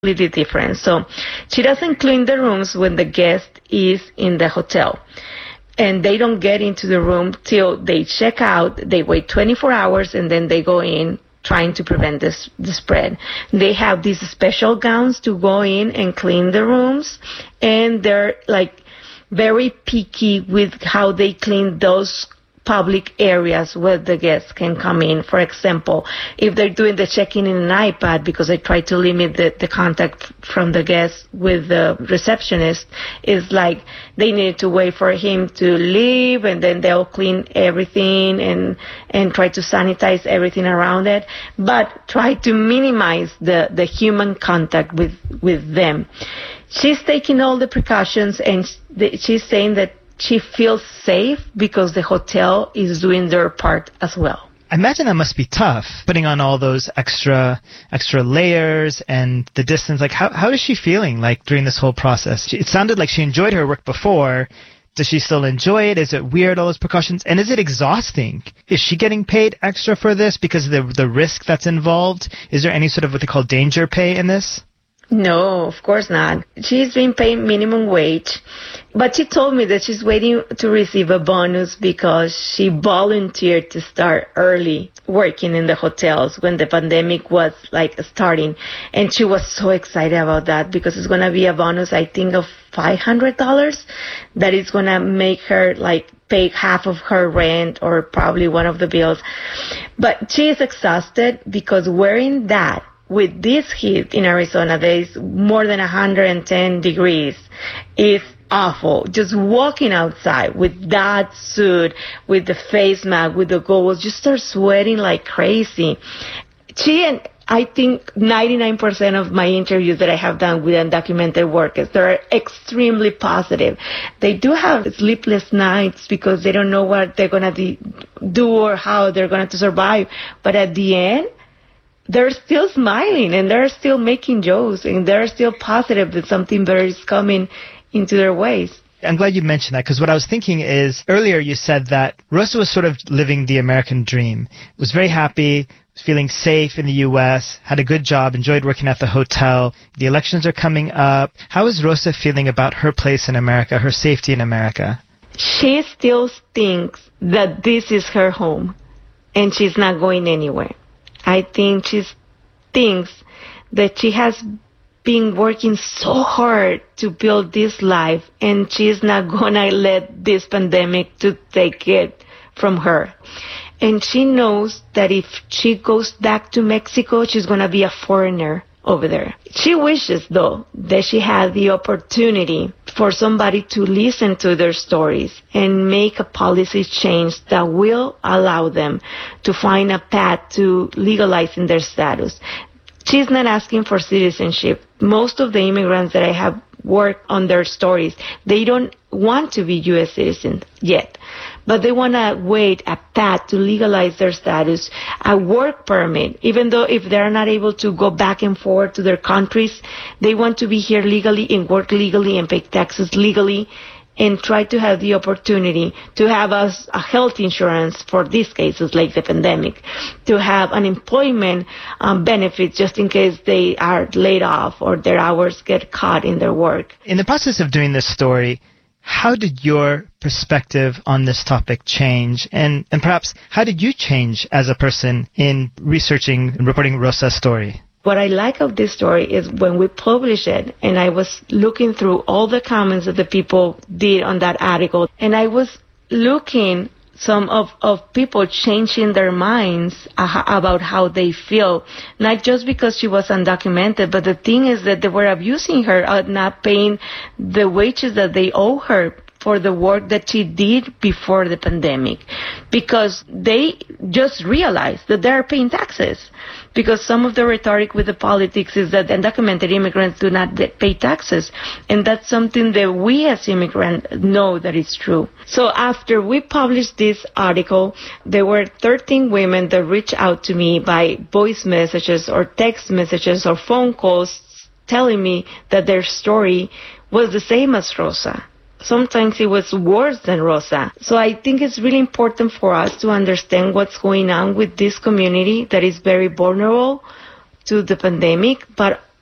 completely different. So she doesn't clean the rooms when the guest is in the hotel. And they don't get into the room till they check out. They wait 24 hours and then they go in, trying to prevent the spread. They have these special gowns to go in and clean the rooms, and they're like very picky with how they clean those public areas where the guests can come in. For example, if they're doing the check-in in an iPad, because they try to limit the contact from the guests with the receptionist, is like they need to wait for him to leave, and then they'll clean everything and try to sanitize everything around it, but try to minimize the human contact with them. She's taking all the precautions, and she's saying that she feels safe because the hotel is doing their part as well. I imagine that must be tough, putting on all those extra layers and the distance. Like, how is she feeling like during this whole process? It sounded like she enjoyed her work before. Does she still enjoy it? Is it weird, all those precautions? And is it exhausting? Is she getting paid extra for this because of the risk that's involved? Is there any sort of what they call danger pay in this? No, of course not. She's been paid minimum wage, but she told me that she's waiting to receive a bonus because she volunteered to start early working in the hotels when the pandemic was like starting. And she was so excited about that because it's going to be a bonus, I think, of $500 that is going to make her like pay half of her rent or probably one of the bills. But she is exhausted because wearing that with this heat in Arizona, there is more than 110 degrees, is awful. Just walking outside with that suit, with the face mask, with the goggles, just start sweating like crazy. She and I think 99% of my interviews that I have done with undocumented workers, they're extremely positive. They do have sleepless nights because they don't know what they're going to do or how they're going to survive. But at the end, they're still smiling and they're still making jokes and they're still positive that something better is coming into their ways. I'm glad you mentioned that, because what I was thinking is, earlier you said that Rosa was sort of living the American dream. Was very happy, was feeling safe in the U.S., had a good job, enjoyed working at the hotel. The elections are coming up. How is Rosa feeling about her place in America, her safety in America? She still thinks that this is her home and she's not going anywhere. I think she thinks that she has been working so hard to build this life, and she's not going to let this pandemic to take it from her. And she knows that if she goes back to Mexico, she's going to be a foreigner over there. She wishes, though, that she had the opportunity for somebody to listen to their stories and make a policy change that will allow them to find a path to legalizing their status. She's not asking for citizenship. Most of the immigrants that I have worked on their stories, they don't want to be U.S. citizens yet, but they want to wait a path to legalize their status, a work permit. Even though if they're not able to go back and forth to their countries, they want to be here legally and work legally and pay taxes legally and try to have the opportunity to have a health insurance for these cases like the pandemic, to have unemployment benefits just in case they are laid off or their hours get cut in their work. In the process of doing this story, how did your perspective on this topic change? And perhaps, how did you change as a person in researching and reporting Rosa's story? What I like of this story is when we published it, and I was looking through all the comments that the people did on that article, and I was looking some of people changing their minds about how they feel, not just because she was undocumented, but the thing is that they were abusing her, not paying the wages that they owe her for the work that she did before the pandemic, because they just realized that they're paying taxes. Because some of the rhetoric with the politics is that undocumented immigrants do not pay taxes. And that's something that we as immigrants know that is true. So after we published this article, there were 13 women that reached out to me by voice messages or text messages or phone calls telling me that their story was the same as Rosa. Sometimes it was worse than Rosa. So I think it's really important for us to understand what's going on with this community that is very vulnerable to the pandemic, but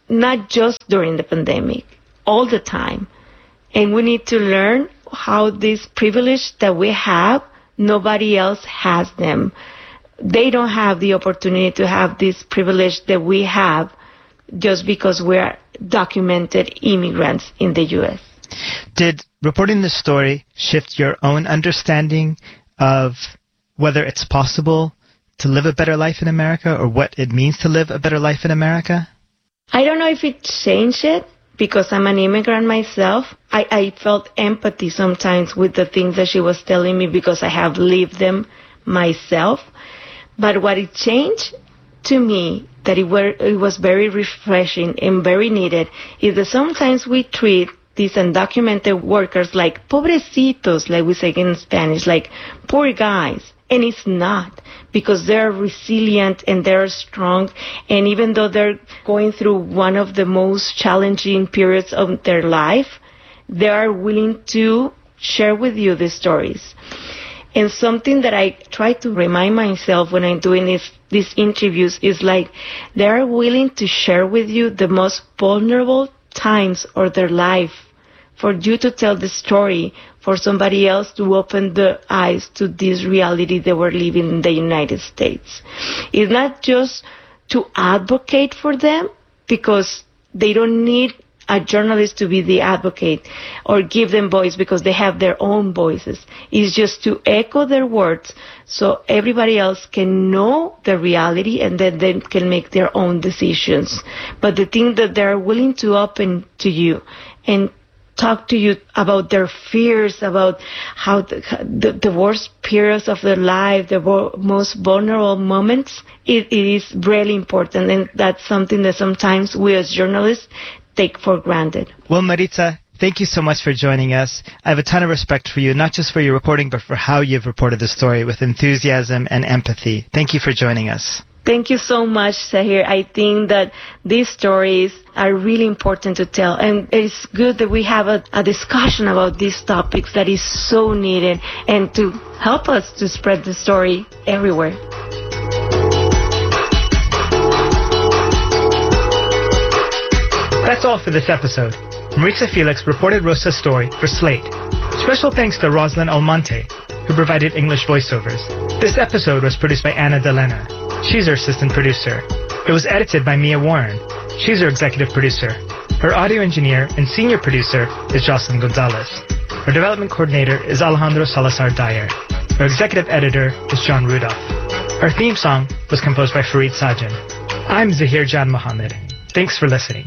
not just during the pandemic, all the time. And we need to learn how this privilege that we have, nobody else has them. They don't have the opportunity to have this privilege that we have just because we're documented immigrants in the U.S. Did reporting this story shift your own understanding of whether it's possible to live a better life in America or what it means to live a better life in America? I don't know if it changed it because I'm an immigrant myself. I felt empathy sometimes with the things that she was telling me because I have lived them myself. But what it changed to me, that it was very refreshing and very needed, is that sometimes we treat these undocumented workers like pobrecitos, like we say in Spanish, like poor guys. And it's not, because they're resilient and they're strong. And even though they're going through one of the most challenging periods of their life, they are willing to share with you the stories. And something that I try to remind myself when I'm doing these interviews is like they are willing to share with you the most vulnerable times of their life for you to tell the story, for somebody else to open the eyes to this reality that we're living in the United States. It's not just to advocate for them, because they don't need a journalist to be the advocate or give them voice because they have their own voices. It's just to echo their words so everybody else can know the reality and then they can make their own decisions. But the thing that they're willing to open to you and talk to you about their fears, about how the worst periods of their life, the most vulnerable moments, it is really important. And that's something that sometimes we as journalists take for granted. Well, Maritza, thank you so much for joining us. I have a ton of respect for you, not just for your reporting, but for how you've reported the story with enthusiasm and empathy. Thank you for joining us. Thank you so much, Zahir. I think that these stories are really important to tell, and it's good that we have a discussion about these topics that is so needed and to help us to spread the story everywhere. That's all for this episode. Maritza Felix reported Rosa's story for Slate. Special thanks to Roslyn Almonte, who provided English voiceovers. This episode was produced by Anna Delena. She's our assistant producer. It was edited by Mia Warren. She's our executive producer. Her audio engineer and senior producer is Jocelyn Gonzalez. Our development coordinator is Alejandro Salazar Dyer. Our executive editor is John Rudolph. Our theme song was composed by Fareed Sajan. I'm Zahir Jan Mohammed. Thanks for listening.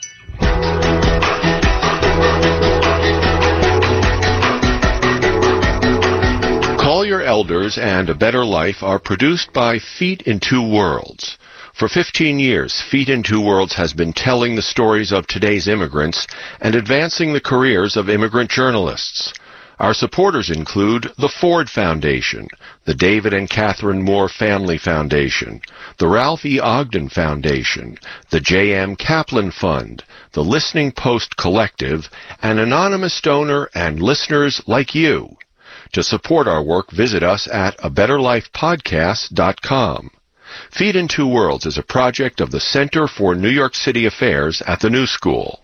Call Your Elders and A Better Life are produced by Feet in Two Worlds. For 15 years, Feet in Two Worlds has been telling the stories of today's immigrants and advancing the careers of immigrant journalists. Our supporters include the Ford Foundation, the David and Catherine Moore Family Foundation, the Ralph E. Ogden Foundation, the J.M. Kaplan Fund, the Listening Post Collective, an anonymous donor, and listeners like you. To support our work, visit us at abetterlifepodcast.com. Feet in Two Worlds is a project of the Center for New York City Affairs at the New School.